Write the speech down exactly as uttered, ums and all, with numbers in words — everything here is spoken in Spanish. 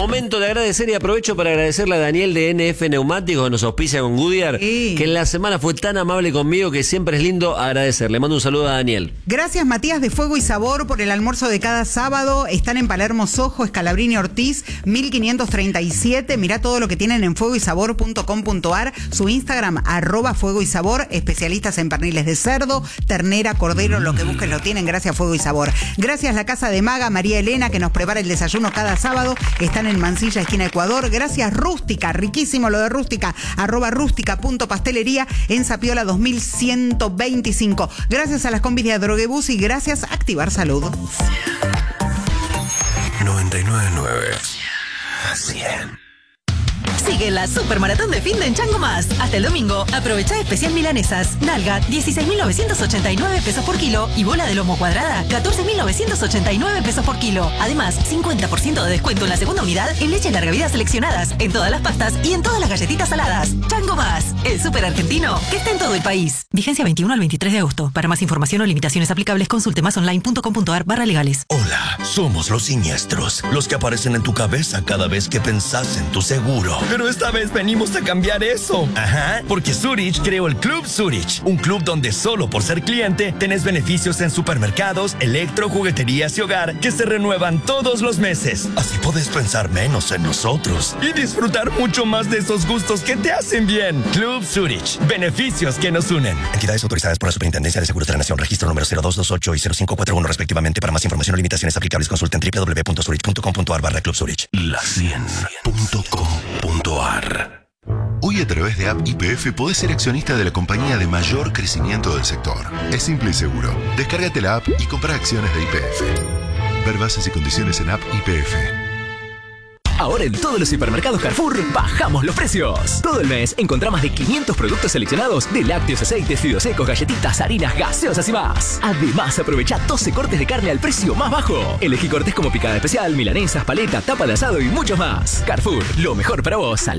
Momento de agradecer y aprovecho para agradecerle a Daniel de N F Neumáticos que nos auspicia con Goodyear, sí. que en la semana fue tan amable conmigo que siempre es lindo agradecer. Le mando un saludo a Daniel. Gracias Matías de Fuego y Sabor por el almuerzo de cada sábado. Están en Palermo Sojo, Scalabrini Ortiz, mil quinientos treinta y siete. Mirá todo lo que tienen en fuego y sabor punto com punto ar. Su Instagram, arroba Fuego y Sabor. Especialistas en perniles de cerdo, ternera, cordero, lo que busquen lo tienen. Gracias Fuego y Sabor. Gracias la Casa de Maga, María Elena, que nos prepara el desayuno cada sábado. Están en Mansilla, esquina Ecuador. Gracias Rústica, riquísimo lo de Rústica, arroba rústica punto pastelería en Zapiola dos mil ciento veinticinco. Gracias a las combis de Droguebus y gracias a Activar Salud. noventa y nueve punto nueve cien. Sigue la Supermaratón de fin de en Chango Más. Hasta el domingo, aprovecha especial milanesas. Nalga, dieciséis mil novecientos ochenta y nueve pesos por kilo. Y bola de lomo cuadrada, catorce mil novecientos ochenta y nueve pesos por kilo. Además, cincuenta por ciento de descuento en la segunda unidad en leche larga vida seleccionadas, en todas las pastas y en todas las galletitas saladas. Chango Más, el súper argentino que está en todo el país. Vigencia veintiuno al veintitrés de agosto. Para más información o limitaciones aplicables, consulte masonline punto com punto ar barra legales. Hola, somos los siniestros, los que aparecen en tu cabeza cada vez que pensás en tu seguro. Pero esta vez venimos a cambiar eso. Ajá, porque Zurich creó el Club Zurich, un club donde solo por ser cliente tenés beneficios en supermercados, electro, jugueterías y hogar que se renuevan todos los meses. Así podés pensar menos en nosotros y disfrutar mucho más de esos gustos que te hacen bien. Club Zurich, beneficios que nos unen. Entidades autorizadas por la Superintendencia de Seguros de la Nación, registro número cero dos dos ocho y cero cinco cuatro uno respectivamente. Para más información o limitaciones aplicables, consulten doble u doble u doble u punto zurich punto com punto ar barra Club Zurich. La cien punto com punto ar. Hoy a través de App Y P F podés ser accionista de la compañía de mayor crecimiento del sector. Es simple y seguro. Descárgate la app y compra acciones de Y P F. Ver bases y condiciones en App Y P F. Ahora en todos los hipermercados Carrefour bajamos los precios. Todo el mes encontrá más de quinientos productos seleccionados de lácteos, aceites, fideos secos, galletitas, harinas, gaseosas y más. Además, aprovecha doce cortes de carne al precio más bajo. Elegí cortes como picada especial, milanesas, paleta, tapa de asado y muchos más. Carrefour, lo mejor para vos.